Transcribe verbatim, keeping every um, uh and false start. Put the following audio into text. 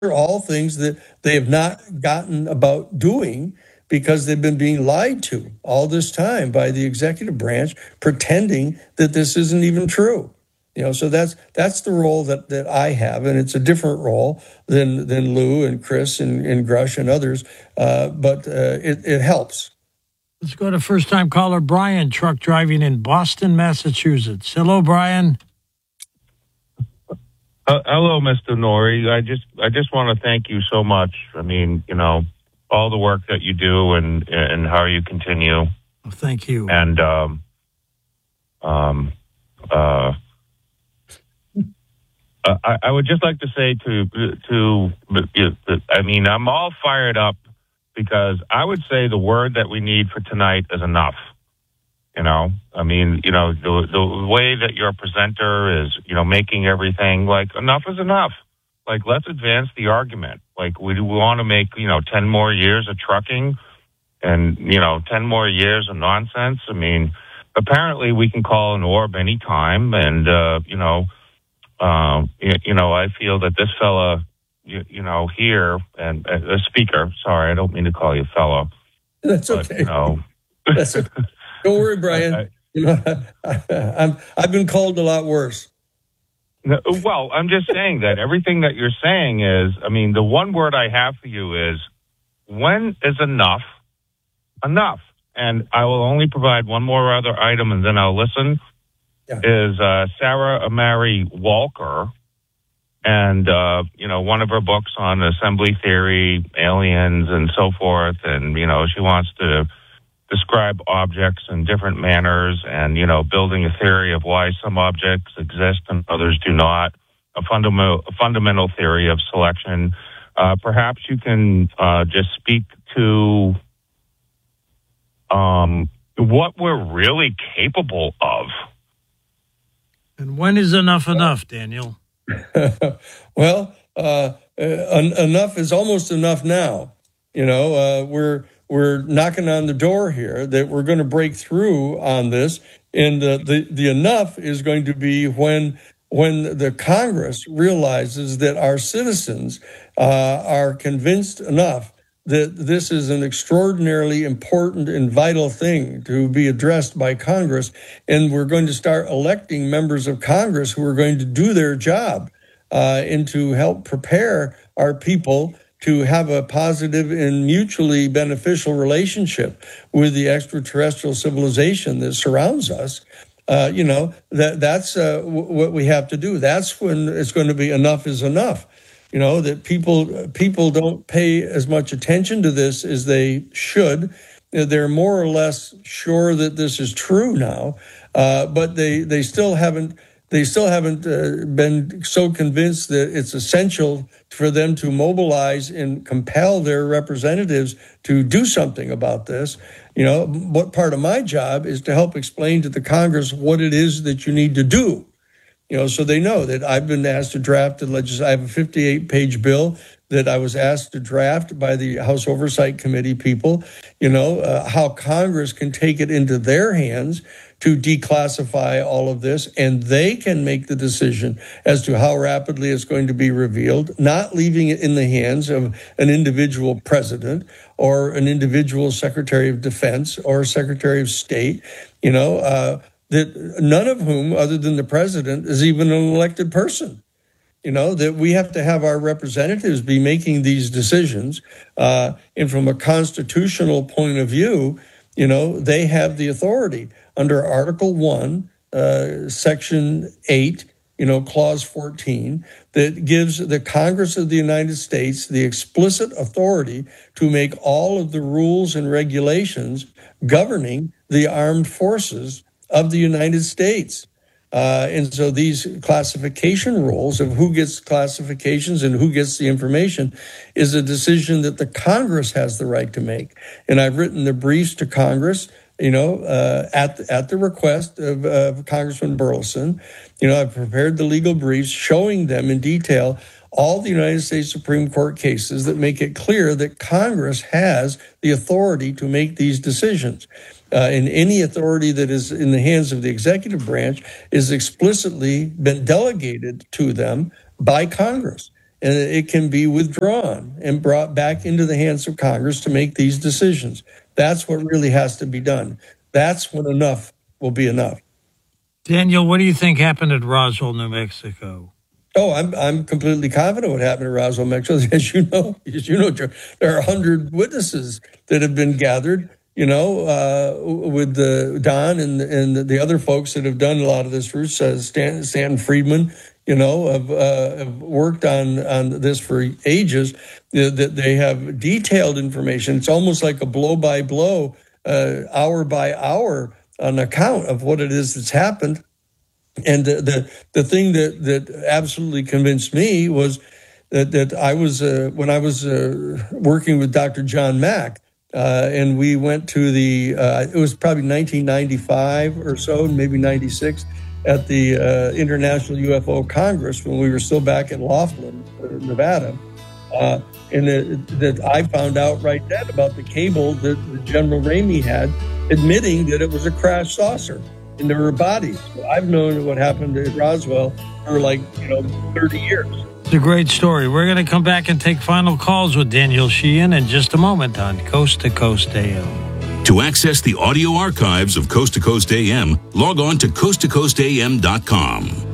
are all things that they have not gotten about doing because they've been being lied to all this time by the executive branch, pretending that this isn't even true. You know, so that's that's the role that, that I have, and it's a different role than than Lou and Chris and, and Grush and others, uh, but uh, it, it helps. Let's go to first-time caller Brian, truck driving in Boston, Massachusetts. Hello, Brian. Uh, hello, Mister Norrie. I just I just want to thank you so much. I mean, you know, all the work that you do and and how you continue. Oh, thank you. And um, um, uh, I, I would just like to say to to I mean, I'm all fired up because I would say the word that we need for tonight is enough. You know, I mean, you know, the the way that your presenter is, you know, making everything like enough is enough. Like, let's advance the argument. Like, we, we want to make, you know, ten more years of trucking and, you know, ten more years of nonsense. I mean, apparently we can call an orb anytime. And, uh, you know, um, you, you know, I feel that this fella, you, you know, here and uh, the speaker, sorry, I don't mean to call you fellow. That's but, okay. You know, That's okay. Don't worry, Brian. I, you know, I, I'm, I've been called a lot worse. Well, I'm just saying that everything that you're saying is, I mean, the one word I have for you is, when is enough enough? And I will only provide one more other item and then I'll listen. Yeah. Is uh, Sarah Amari Walker. And, uh, you know, one of her books on assembly theory, aliens, and so forth. And, you know, she wants to describe objects in different manners and, you know, building a theory of why some objects exist and others do not, a fundamental, a fundamental theory of selection. Uh, perhaps you can uh, just speak to um, what we're really capable of. And when is enough enough, Daniel? Well, uh, en- enough is almost enough now. You know, uh, we're we're knocking on the door here that we're going to break through on this, and uh, the the enough is going to be when when the Congress realizes that our citizens uh, are convinced enough that this is an extraordinarily important and vital thing to be addressed by Congress, and we're going to start electing members of Congress who are going to do their job uh, and to help prepare our people to have a positive and mutually beneficial relationship with the extraterrestrial civilization that surrounds us. Uh, you know, that that's uh, w- what we have to do. That's when it's going to be enough is enough. You know, that people people don't pay as much attention to this as they should. They're more or less sure that this is true now, uh, but they they still haven't they still haven't uh, been so convinced that it's essential for them to mobilize and compel their representatives to do something about this. You know, what part of my job is to help explain to the Congress what it is that you need to do. You know, so they know that I've been asked to draft a legislation. I have a fifty-eight page bill that I was asked to draft by the House Oversight Committee people, you know, uh, how Congress can take it into their hands to declassify all of this, and they can make the decision as to how rapidly it's going to be revealed, not leaving it in the hands of an individual president or an individual Secretary of Defense or Secretary of State, you know, uh, that none of whom, other than the president, is even an elected person. You know, that we have to have our representatives be making these decisions. Uh, and from a constitutional point of view, you know, they have the authority under Article one, uh, Section eight, you know, Clause fourteen, that gives the Congress of the United States the explicit authority to make all of the rules and regulations governing the armed forces of the United States. Uh, and so these classification rules of who gets classifications and who gets the information is a decision that the Congress has the right to make. And I've written the briefs to Congress, you know, uh, at, at the request of uh, Congressman Burleson. You know, I've prepared the legal briefs showing them in detail all the United States Supreme Court cases that make it clear that Congress has the authority to make these decisions. Uh, and any authority that is in the hands of the executive branch is explicitly been delegated to them by Congress. and it can be withdrawn and brought back into the hands of Congress to make these decisions. That's what really has to be done. That's when enough will be enough. Daniel, what do you think happened at Roswell, New Mexico? Oh, I'm I'm completely confident what happened at Roswell, Mexico. As you know, as you know, there are a hundred witnesses that have been gathered. You know, uh, with the Don and and the other folks that have done a lot of this research, uh, Stan, Stanton Friedman, you know, have, uh, have worked on on this for ages. That they have detailed information. It's almost like a blow by blow, uh, hour by hour, an account of what it is that's happened. And the, the the thing that, that absolutely convinced me was that, that I was, uh, when I was uh, working with Doctor John Mack, uh, and we went to the, uh, it was probably nineteen ninety-five or so, maybe ninety-six, at the uh, International U F O Congress when we were still back in Laughlin, Nevada. Uh, and that, that I found out right then about the cable that, that General Ramey had admitting that it was a crash saucer. And there were bodies. I've known what happened at Roswell for like, you know, thirty years. It's a great story. We're going to come back and take final calls with Daniel Sheehan in just a moment on Coast to Coast A M. To access the audio archives of Coast to Coast A M, log on to coast to coast a m dot com.